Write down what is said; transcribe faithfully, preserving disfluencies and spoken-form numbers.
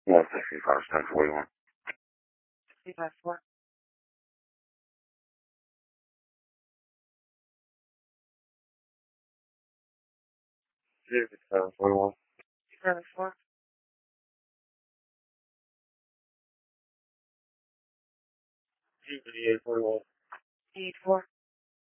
One sixty-five, ten forty-one. sixty-five four. sixty-seven forty-one. Seven four. eighty-eight forty-one. Eight four.